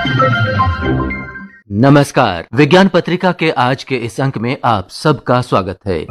नमस्कार, विज्ञान पत्रिका के आज के इस अंक में आप सबका स्वागत है।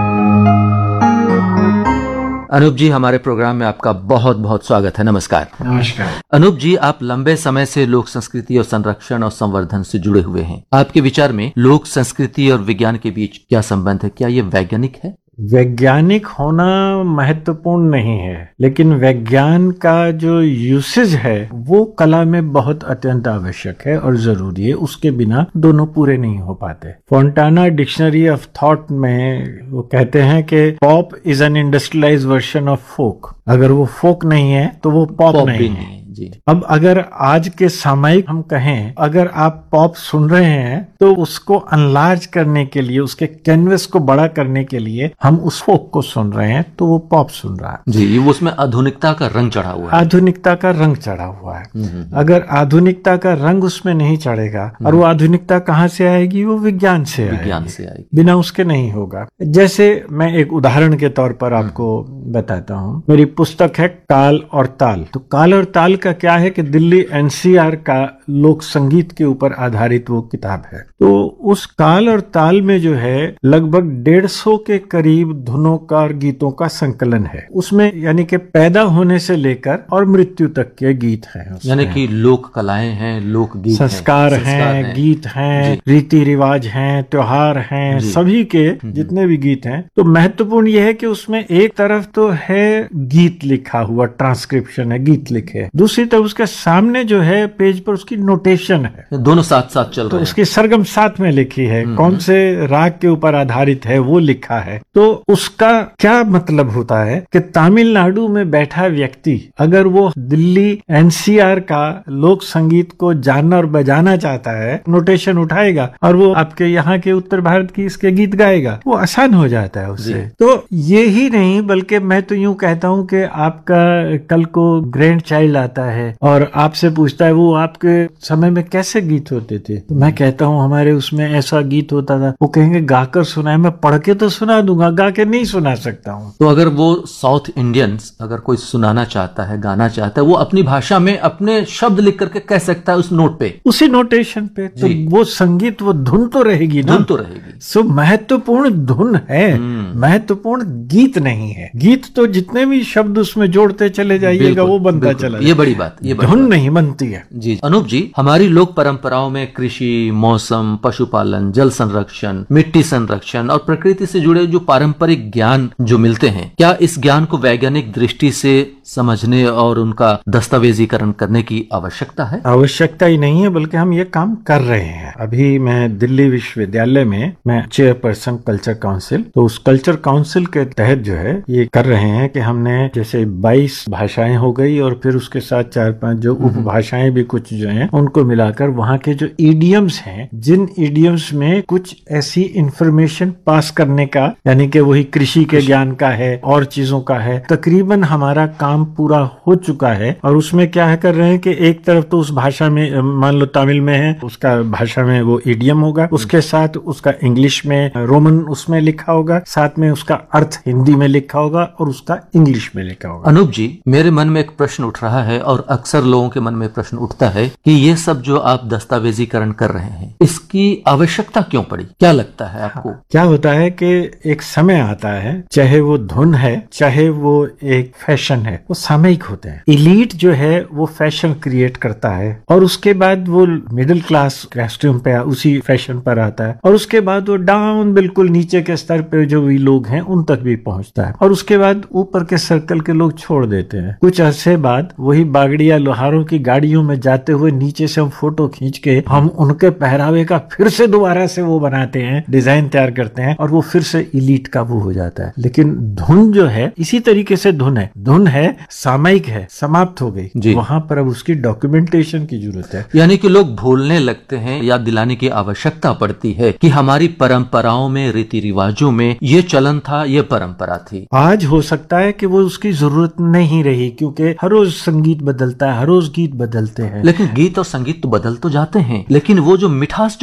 अनूप जी, हमारे प्रोग्राम में आपका बहुत बहुत स्वागत है। नमस्कार। नमस्कार अनूप जी, आप लंबे समय से लोक संस्कृति और संरक्षण और संवर्धन से जुड़े हुए हैं। आपके विचार में लोक संस्कृति और विज्ञान के बीच क्या संबंध है? क्या ये वैज्ञानिक है? वैज्ञानिक होना महत्वपूर्ण नहीं है, लेकिन वैज्ञान का जो यूसेज है वो कला में बहुत अत्यंत आवश्यक है और जरूरी है। उसके बिना दोनों पूरे नहीं हो पाते। फोंटाना डिक्शनरी ऑफ थॉट में वो कहते हैं कि pop is an industrialised version of folk. अगर वो फोक नहीं है तो वो पॉप नहीं है। जी। अब अगर आज के सामयिक हम कहें, अगर आप पॉप सुन रहे हैं तो उसको अनलार्ज करने के लिए, उसके कैनवस को बड़ा करने के लिए हम उस फोक को सुन रहे हैं, तो वो पॉप सुन रहा है। जी, वो उसमें आधुनिकता का रंग चढ़ा हुआ है। आधुनिकता का रंग चढ़ा हुआ है। अगर आधुनिकता का रंग उसमें नहीं चढ़ेगा, और वो आधुनिकता कहाँ से आएगी? वो विज्ञान से आएगी। बिना उसके नहीं होगा। जैसे मैं एक उदाहरण के तौर पर आपको बताता हूँ। मेरी पुस्तक है काल और ताल। तो काल और ताल का क्या है कि दिल्ली एनसीआर का लोक संगीत के ऊपर आधारित वो किताब है। तो उस काल और ताल में जो है लगभग 150 के करीब धुनों का और गीतों का संकलन है। उसमें यानी कि पैदा होने से लेकर और मृत्यु तक के गीत हैं। यानी कि लोक कलाएं हैं, लोक गीत संस्कार हैं, गीत हैं, रीति रिवाज हैं, त्योहार हैं, सभी के जितने भी गीत हैं। तो महत्वपूर्ण यह है कि उसमें एक तरफ तो है गीत लिखा हुआ, ट्रांसक्रिप्शन है, गीत लिखे, दूसरी तरफ उसके सामने जो है पेज पर उसकी नोटेशन है। दोनों साथ साथ चल रहे हैं। उसकी सरगम साथ में लिखी है, कौन से राग के ऊपर आधारित है वो लिखा है। तो उसका क्या मतलब होता है कि तमिलनाडु में बैठा व्यक्ति अगर वो दिल्ली एनसीआर का लोक संगीत को जानना और बजाना चाहता है, नोटेशन उठाएगा और वो आपके यहाँ के उत्तर भारत की इसके गीत गाएगा, वो आसान हो जाता है उससे। तो ये ही नहीं, बल्कि मैं तो यूं कहता हूँ कि आपका कल को ग्रैंड चाइल्ड आता है और आपसे पूछता है वो आपके समय में कैसे गीत होते थे, तो मैं कहता हूँ हमारे उसमें ऐसा गीत होता था। वो कहेंगे गाकर सुनाए। मैं पढ़ के तो सुना दूंगा, गा के नहीं सुना सकता हूँ। तो अगर वो साउथ इंडियंस अगर कोई सुनाना चाहता है, गाना चाहता है, वो अपनी भाषा में अपने शब्द लिख करके कह सकता है उस नोट पे, उसी नोटेशन पे। तो वो संगीत, वो धुन तो रहेगी ना, धुन तो रहेगी। सो महत्वपूर्ण धुन है, महत्वपूर्ण गीत नहीं है। गीत तो जितने भी शब्द उसमें जोड़ते चले जाइएगा वो बनता चला। ये बड़ी बात, ये धुन नहीं बनती है। जी अनूप जी, हमारी लोक परंपराओं में कृषि, मौसम, पशुपालन, जल संरक्षण, मिट्टी संरक्षण और प्रकृति से जुड़े जो पारंपरिक ज्ञान जो मिलते हैं, क्या इस ज्ञान को वैज्ञानिक दृष्टि से समझने और उनका दस्तावेजीकरण करने की आवश्यकता है? आवश्यकता ही नहीं है, बल्कि हम ये काम कर रहे हैं। अभी मैं दिल्ली विश्वविद्यालय में मैं चेयरपर्सन कल्चर काउंसिल, तो उस कल्चर काउंसिल के तहत जो है ये कर रहे हैं कि हमने जैसे 22 भाषाएं हो गई और फिर उसके साथ 4-5 जो उपभाषाएं भी कुछ जो हैं उनको मिलाकर वहाँ के जो इडियम्स हैं, जिन इडियम्स में कुछ ऐसी इंफॉर्मेशन पास करने का, यानी कि वही कृषि के ज्ञान का है और चीजों का है, तकरीबन हमारा काम पूरा हो चुका है। और उसमें क्या कर रहे हैं कि एक तरफ तो उस भाषा में, मान लो तमिल में है, उसका भाषा में वो इडियम होगा, उसके साथ उसका इंग्लिश में रोमन उसमें लिखा होगा, साथ में उसका अर्थ हिंदी में लिखा होगा और उसका इंग्लिश में लिखा होगा। अनूप जी, मेरे मन में एक प्रश्न उठ रहा है और अक्सर लोगों के मन में प्रश्न उठता है कि ये सब जो आप दस्तावेजीकरण कर रहे हैं, इसकी आवश्यकता क्यों पड़ी? क्या लगता है आपको? क्या होता है कि एक समय आता है, चाहे वो धुन है, चाहे वो एक फैशन है, वो सामयिक होते हैं। इलीट जो है वो फैशन क्रिएट करता है और उसके बाद वो मिडिल क्लास कॉस्ट्यूम पे उसी फैशन पर आता है और उसके बाद वो डाउन बिल्कुल नीचे के स्तर पे जो भी लोग हैं उन तक भी पहुंचता है और उसके बाद ऊपर के सर्कल के लोग छोड़ देते हैं। कुछ अरसे बाद वही बागड़िया लोहारों की गाड़ियों में जाते हुए नीचे से हम फोटो खींच के हम उनके पहरावे का फिर से दोबारा से वो बनाते हैं, डिजाइन तैयार करते हैं और वो फिर से इलीट का वो हो जाता है। लेकिन धुन जो है इसी तरीके से धुन है, सामयिक है, समाप्त हो गई, वहां पर अब उसकी डॉक्यूमेंटेशन की जरूरत है। यानी कि लोग भूलने लगते हैं, याद दिलाने की आवश्यकता पड़ती है कि हमारी परंपराओं में, रीति रिवाजों में ये चलन था, ये परंपरा थी। आज हो सकता है कि वो उसकी जरूरत नहीं रही, क्योंकि हर रोज संगीत बदलता है, हर रोज गीत बदलते हैं। लेकिन गीत और संगीत तो बदल तो जाते हैं, लेकिन वो जो मिठास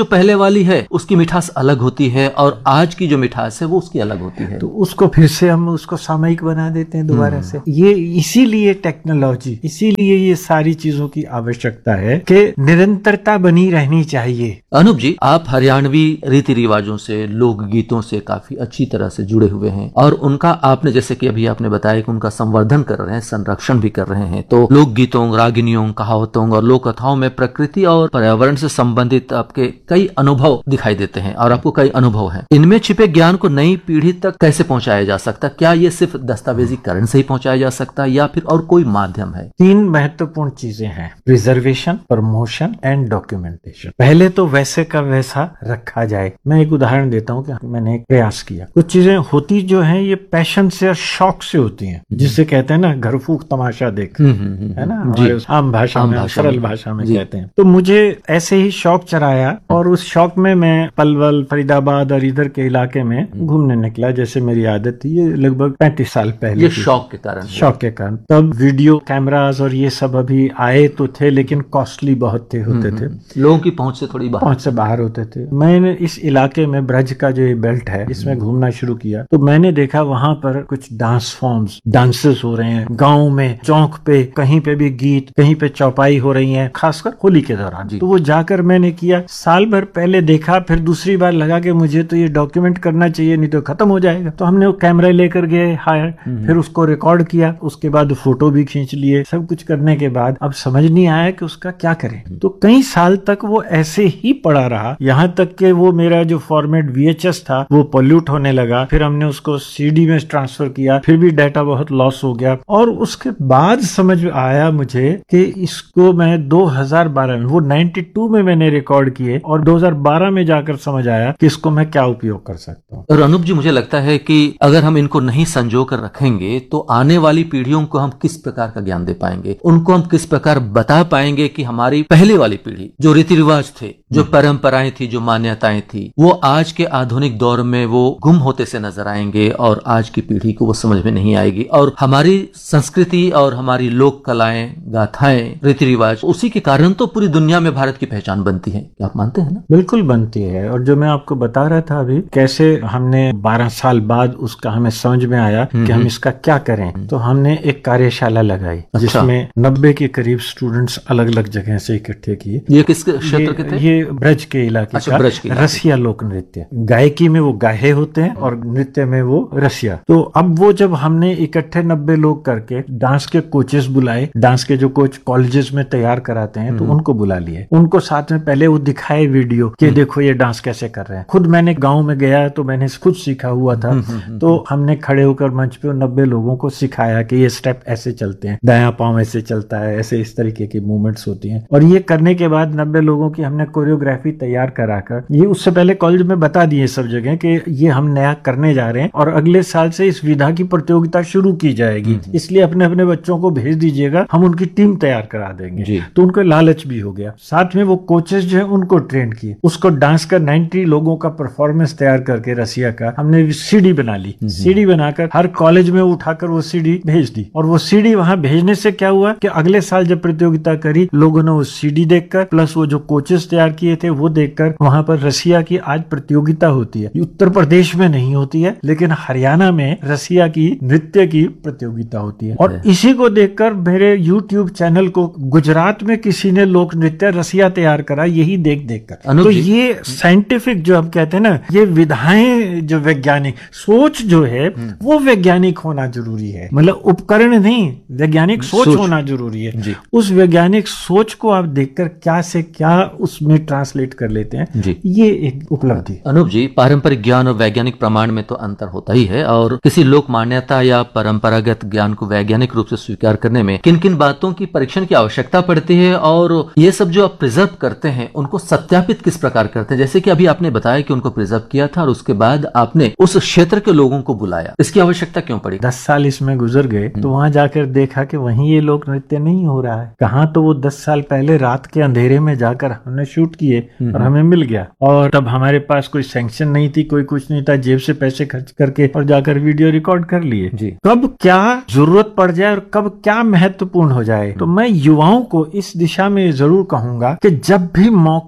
जो पहले वाली है उसकी मिठास अलग होती है और आज की जो मिठास है वो उसकी अलग होती है। तो उसको फिर से हम उसको सामयिक बना देते हैं दोबारा से। ये इसीलिए टेक्नोलॉजी, इसीलिए ये सारी चीजों की आवश्यकता है कि निरंतरता बनी रहनी चाहिए। अनूप जी, आप हरियाणवी रीति रिवाजों से, लोक गीतों से काफी अच्छी तरह से जुड़े हुए हैं और उनका आपने, जैसे कि अभी आपने बताया कि उनका संवर्धन कर रहे हैं, संरक्षण भी कर रहे हैं। तो लोक गीतों, रागिनियों, कहावतों और लोक कथाओं में प्रकृति और पर्यावरण से संबंधित आपके कई अनुभव दिखाई देते हैं और आपको कई अनुभव हैं। इनमें छिपे ज्ञान को नई पीढ़ी तक कैसे पहुंचाया जा सकता है? क्या ये सिर्फ दस्तावेजीकरण से ही पहुंचाया जा सकता है या फिर और कोई माध्यम है? 3 महत्वपूर्ण चीजें हैं: प्रिजर्वेशन, प्रमोशन एंड डॉक्यूमेंटेशन। पहले तो वैसे का वैसा रखा जाए। मैं एक उदाहरण देता हूँ कि मैंने एक प्रयास किया। कुछ चीजें होती जो हैं ये पैशन से और शौक से होती हैं, जिससे कहते हैं ना घर फूक तमाशा देख, है ना, आम भाषा में, सरल भाषा में कहते हैं। तो मुझे ऐसे ही शौक चराया और उस शौक में मैं पलवल, फरीदाबाद और इधर के इलाके में घूमने निकला, जैसे मेरी आदत थी। ये लगभग 35 साल पहले। ये शौक के कारण? शौक के कारण। तब वीडियो कैमरास और ये सब अभी आए तो थे, लेकिन कॉस्टली बहुत होते थे, लोगों की पहुंच से थोड़ी पहुंच से बाहर होते थे। मैंने इस इलाके में ब्रज का जो ये बेल्ट है इसमें घूमना शुरू किया तो मैंने देखा वहां पर कुछ डांस फॉर्म्स, डांसेस हो रहे हैं गाँव में, चौक पे, कहीं पे भी गीत, कहीं पे चौपाई हो रही है, खासकर होली के दौरान। तो वो जाकर मैंने किया। साल भर पहले देखा, फिर दूसरी बार लगा कि मुझे तो ये डॉक्यूमेंट करना चाहिए, नहीं तो खत्म हो जाएगा। तो हमने वो कैमरा लेकर गए हायर, फिर उसको रिकॉर्ड किया, उसके बाद फोटो भी खींच लिए। सब कुछ करने के बाद अब समझ नहीं आया कि उसका क्या करें। तो कई साल तक वो ऐसे ही पड़ा रहा, यहाँ तक कि वो मेरा जो फॉर्मेट VHS था वो पोल्यूट होने लगा। फिर हमने उसको CD में ट्रांसफर किया, फिर भी डाटा बहुत लॉस हो गया। और उसके बाद समझ आया मुझे कि इसको मैं 2012 में, वो 92 में मैंने रिकॉर्ड किए और 2012 में जाकर समझ आया कि इसको मैं क्या उपयोग कर सकता हूँ। और अनूप जी, मुझे लगता है कि अगर हम इनको नहीं संजो कर रखेंगे तो आने वाली पीढ़ियों को हम किस प्रकार का ज्ञान दे पाएंगे, उनको हम किस प्रकार बता पाएंगे कि हमारी पहले वाली पीढ़ी जो रीति रिवाज थे, जो परंपराएं थी, जो मान्यताएं थी, वो आज के आधुनिक दौर में वो गुम होते से नजर आएंगे और आज की पीढ़ी को वो समझ में नहीं आएगी। और हमारी संस्कृति और हमारी लोक कलाएं, गाथाएं, रीति रिवाज, उसी के कारण तो पूरी दुनिया में भारत की पहचान बनती है। क्या आप मानते हैं ना? बिल्कुल बनती है। और जो मैं आपको बता रहा था अभी, कैसे हमने 12 साल बाद उसका हमें समझ में आया कि हम इसका क्या करें, तो हमने एक कार्यशाला लगाई जिसमें 90 के करीब स्टूडेंट्स अलग अलग जगह से इकट्ठे किए। ये किस क्षेत्र के थे? ये ब्रज के इलाके का रसिया लोक नृत्य। गायकी में वो गाहे होते हैं और नृत्य में वो रसिया। तो अब वो जब हमने इकट्ठे 90 लोग करके डांस के कोचेस बुलाए, डांस के जो कोच कॉलेजेस में तैयार कराते हैं, तो उनको बुला लिए। उनको साथ में पहले वो दिखाए वीडियो कि देखो ये डांस कैसे कर रहे हैं। खुद मैंने गांव में गया तो मैंने खुद सीखा हुआ था। तो हमने खड़े होकर मंच पे 90 लोगों को सिखाया कि ये स्टेप ऐसे चलते हैं, दायां पांव ऐसे चलता है, ऐसे इस तरीके की मूवमेंट्स होती हैं। और ये करने के बाद 90 लोगों की हमने कोरियोग्राफी तैयार कराकर, ये उससे पहले कॉलेज में बता दिए सब जगह कि ये हम नया करने जा रहे हैं और अगले साल से इस विधा की प्रतियोगिता शुरू की जाएगी, इसलिए अपने अपने बच्चों को भेज दीजिएगा, हम उनकी टीम तैयार करा देंगे। तो उनको लालच भी हो गया। साथ में वो कोचेस जो है उनको ट्रेन किए। उसको डांस का 90 लोगों का परफॉर्मेंस तैयार करके रसिया का हमने CD बना ली। CD बनाकर हर कॉलेज में उठाकर वो CD भेज दी। और वो CD वहां भेजने से क्या हुआ कि अगले साल जब प्रतियोगिता करी, लोगों ने वो CD देखकर प्लस वो जो कोचेस तैयार किए थे वो देखकर, वहां पर रसिया की आज प्रतियोगिता होती है। उत्तर प्रदेश में नहीं होती है, लेकिन हरियाणा में रसिया की नृत्य की प्रतियोगिता होती है। और इसी को देखकर मेरे YouTube चैनल को गुजरात में किसी ने लोक नृत्य रसिया तैयार करा, यही देख कर। तो ये साइंटिफिक जो हम कहते हैं ना, ये विधाएं जो वैज्ञानिक सोच जो है वो वैज्ञानिक होना जरूरी है। मतलब उपकरण नहीं, वैज्ञानिक सोच होना जरूरी है। उस वैज्ञानिक सोच को आप देखकर क्या से क्या उसमें ट्रांसलेट कर लेते हैं, ये एक उपलब्धि। अनूप जी, पारंपरिक ज्ञान और वैज्ञानिक प्रमाण में तो अंतर होता ही है, और किसी लोक मान्यता या परंपरागत ज्ञान को वैज्ञानिक रूप से स्वीकार करने में किन किन बातों की परीक्षण की आवश्यकता पड़ती है, और ये सब जो आप प्रिजर्व करते हैं उनको सत्यापित किस प्रकार करते हैं? जैसे कि अभी आपने बताया कि उनको प्रिजर्व किया था और उसके बाद आपने उस क्षेत्र के लोगों को बुलाया, इसकी आवश्यकता क्यों पड़ी? 10 साल इसमें गुजर गए तो वहां जाकर देखा कि वहीं ये लोक नृत्य नहीं हो रहा है। कहाँ तो वो 10 साल पहले रात के अंधेरे में जाकर हमने शूट किए और हमें मिल गया। और तब हमारे पास कोई सैंक्शन नहीं थी, कोई कुछ नहीं था, जेब से पैसे खर्च करके और जाकर वीडियो रिकॉर्ड कर लिए। कब क्या जरूरत पड़ जाए और कब क्या महत्वपूर्ण हो जाए, तो मैं युवाओं को इस दिशा में जरूर कहूंगा कि जब भी मौका लग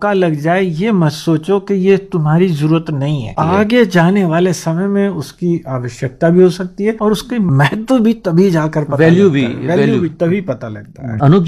जाए ये मत सोचो कि ये तुम्हारी जरूरत नहीं है। आगे जाने वाले समय में उसकी आवश्यकता भी हो सकती है और उसकी महत्व भी तभी जाकर वैल्यू भी तभी पता लगता है। अनुप